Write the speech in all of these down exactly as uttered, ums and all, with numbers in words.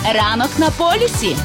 Ранок на полюсі.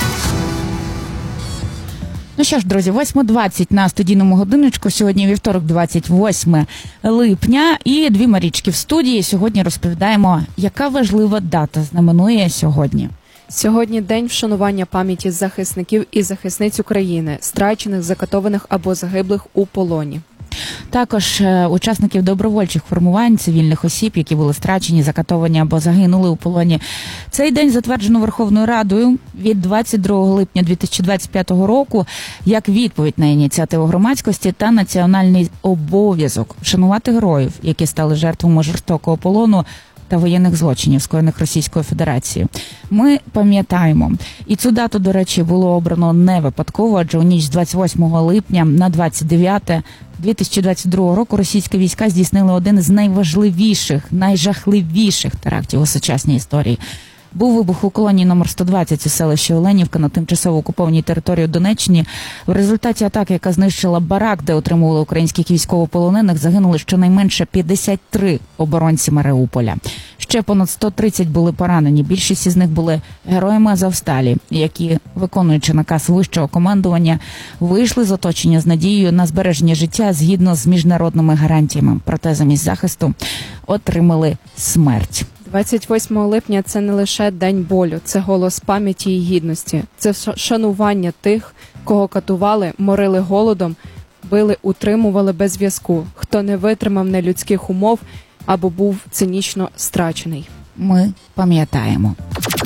Ну що ж, друзі, восьма двадцять на студійному годиночку. Сьогодні вівторок, двадцять восьме липня. І дві Марічки в студії. Сьогодні розповідаємо, яка важлива дата знаменує сьогодні. Сьогодні день вшанування пам'яті захисників і захисниць України, страчених, закатованих або загиблих у полоні. Також е, учасників добровольчих формувань, цивільних осіб, які були страчені, закатовані або загинули у полоні. Цей день затверджено Верховною Радою від двадцять другого липня дві тисячі двадцять п'ятого року як відповідь на ініціативу громадськості та національний обов'язок вшанувати героїв, які стали жертвами жорстокого полону та воєнних злочинів, скоєних Російською Федерацією. Ми пам'ятаємо. І цю дату, до речі, було обрано не випадково, адже у ніч з двадцять восьмого липня на двадцять дев'яте дві тисячі двадцять другого року російські війська здійснили один з найважливіших, найжахливіших терактів у сучасній історії. Був вибух у колонії номер сто двадцять у селищі Оленівка на тимчасово окупованій території Донеччини. В результаті атаки, яка знищила барак, де утримували українських військовополонених, загинули щонайменше п'ятдесят три оборонці Маріуполя. Ще понад сто тридцять були поранені. Більшість із них були героями Азовсталі, які, виконуючи наказ вищого командування, вийшли з оточення з надією на збереження життя згідно з міжнародними гарантіями. Проте замість захисту отримали смерть. двадцять восьмого липня – це не лише день болю, це голос пам'яті і гідності. Це шанування тих, кого катували, морили голодом, били, утримували без зв'язку, хто не витримав нелюдських умов або був цинічно страчений. Ми пам'ятаємо.